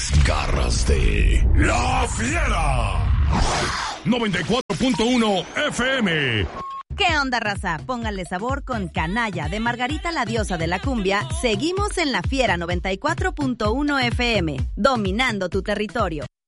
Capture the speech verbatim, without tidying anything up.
Las garras de La Fiera. noventa y cuatro punto uno F M. ¿Qué onda, raza? Póngale sabor con Canalla de Margarita la diosa de la cumbia. Seguimos en La Fiera noventa y cuatro punto uno F M, dominando tu territorio.